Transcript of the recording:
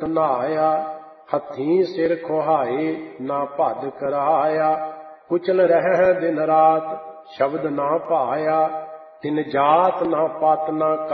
ਤੀਰਥ ਨਹਾਇਆ। ਹੱਥੀਂ ਸਿਰ ਖੁਹਾਏ ਨਾ ਭੱਦ ਕਰਾਇਆ। ਕੁਚਲ ਰਹਿ ਦਿਨ ਰਾਤ ਸ਼ਬਦ ਨਾ ਭਾਇਆ। ਤਿਨ ਜਾਤ ਨਾ ਪਤ ਨਾ